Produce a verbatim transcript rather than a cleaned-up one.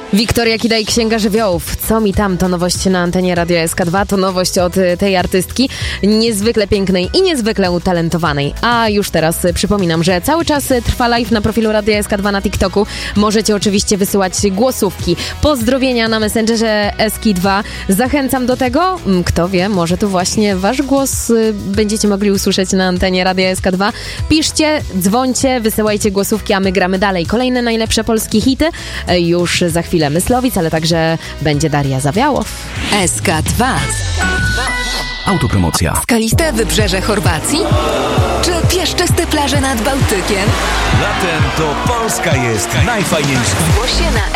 Wiktoria Kida i Księga Żywiołów. Co mi tam? To nowość na antenie Radia S K dwa. To nowość od tej artystki. Niezwykle pięknej i niezwykle utalentowanej. A już teraz przypominam, że cały czas trwa live na profilu Radia S K dwa na TikToku. Możecie oczywiście wysyłać głosówki. Pozdrowienia na Messengerze S K dwa. Zachęcam do tego. Kto wie, może to właśnie wasz głos będziecie mogli usłyszeć na antenie Radia S K dwa. Piszcie, dzwońcie, wysyłajcie głosówki, a my gramy dalej. Kolejne najlepsze polskie hity. Już za chwilę Myslowic, ale także będzie Daria Zawiałow. S K dwa. Autopromocja. Skaliste wybrzeże Chorwacji? Czy piaszczyste plaże nad Bałtykiem? Latem to Polska jest najfajniejsza. Zgłoś się na